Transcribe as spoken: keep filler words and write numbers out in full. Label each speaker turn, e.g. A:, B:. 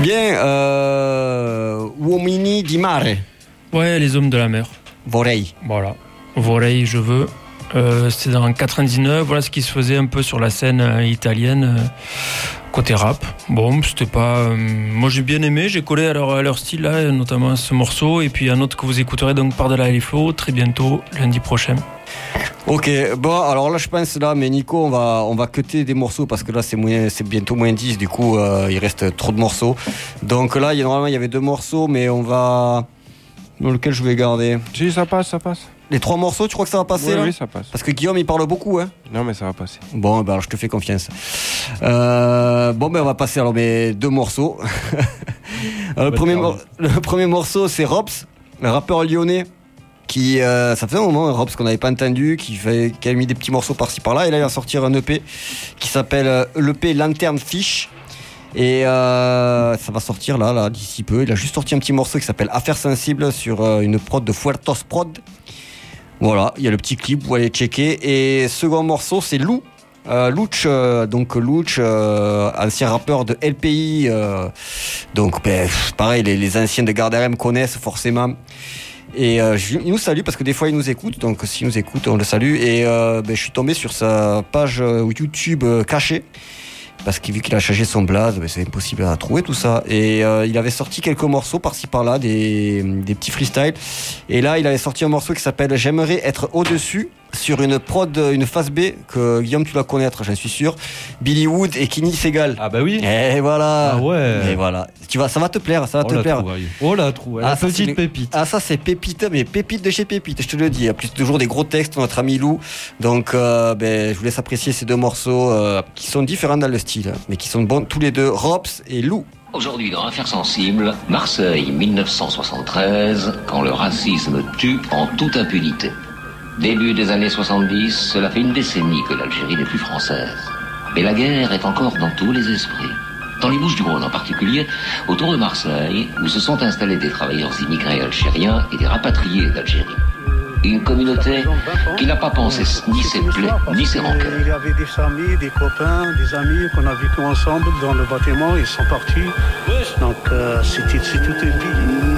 A: Bien, euh, Uomini di Mare.
B: Ouais, les hommes de la mer.
A: Vorrei.
B: Voilà, Vorrei, je veux. Euh, c'était dans quatre-vingt-dix-neuf, voilà ce qui se faisait un peu sur la scène euh, italienne, euh, côté rap. Bon, c'était pas... Euh, moi j'ai bien aimé, j'ai collé à leur, à leur style, là, notamment à ce morceau, et puis un autre que vous écouterez donc par-delà les flots, très bientôt, lundi prochain.
A: Ok, bon, alors là je pense, là, mais Nico, on va, on va cutter des morceaux, parce que là c'est, moins, c'est bientôt moins dix, du coup euh, il reste trop de morceaux. Donc là, il y a, normalement il y avait deux morceaux, mais on va... Dans lequel je vais garder.
C: Si, ça passe, ça passe.
A: Les trois morceaux, tu crois que ça va passer
C: oui,
A: là ?
C: Oui, ça passe.
A: Parce que Guillaume, il parle beaucoup, hein ?
C: Non, mais ça va passer.
A: Bon, ben alors je te fais confiance. Euh, bon, ben on va passer alors mes deux morceaux. alors, le, premier mor- le premier morceau, c'est Rops, un rappeur lyonnais qui, euh, ça fait un moment, Rops qu'on n'avait pas entendu, qui, fait, qui a mis des petits morceaux par-ci par-là, et là il va sortir un E P qui s'appelle euh, l'E P Lanterne Fish. Et euh, ça va sortir là, là, d'ici peu. Il a juste sorti un petit morceau qui s'appelle Affaires Sensibles sur euh, une prod de Fuertos Prod. Voilà, il y a le petit clip, vous allez checker. Et second morceau, c'est Lou. Euh, Louch, euh, donc Louch, euh, ancien rappeur de L P I. Euh, donc, ben, pareil, les, les anciens de Garderem connaissent forcément. Et euh, je, il nous salue parce que des fois il nous écoute, donc s'il nous écoute, on le salue. Et euh, ben, je suis tombé sur sa page YouTube euh, cachée. Parce que vu qu'il a changé son blaze, ben c'est impossible à trouver tout ça. Et euh, il avait sorti quelques morceaux par-ci par-là, des, des petits freestyles. Et là, il avait sorti un morceau qui s'appelle J'aimerais être au-dessus, sur une prod, une phase B, que Guillaume, tu dois connaître, j'en suis sûr. Billy Wood et Kenny Segal.
D: Ah bah oui.
A: Et voilà.
D: Ah ouais.
A: Et voilà. Tu vas, ça va te plaire, ça va
D: Oh
A: te
D: la
A: plaire.
D: trouvaille. Oh la trouvaille.
A: Ah,
D: La
A: ça,
D: petite
A: c'est-
D: pépite.
A: Ah ça c'est pépite, mais pépite de chez pépite, je te le dis. En plus toujours des gros textes, notre ami Lou. Donc euh, ben, je vous laisse apprécier ces deux morceaux euh, qui sont différents dans le style, mais qui sont bons tous les deux, Rops et Lou.
E: Aujourd'hui dans Affaires sensibles, Marseille mille neuf cent soixante-treize, quand le racisme tue en toute impunité. Début des années soixante-dix, cela fait une décennie que l'Algérie n'est plus française. Mais la guerre est encore dans tous les esprits. Dans les Bouches-du-Rhône en particulier, autour de Marseille, où se sont installés des travailleurs immigrés algériens et des rapatriés d'Algérie. Une communauté qui n'a pas pensé ni ses plaies, ni ses rancœurs.
F: Il y avait des familles, des copains, des amis qu'on a vécu ensemble dans le bâtiment, ils sont partis. Donc euh, c'était, c'est toute une vie.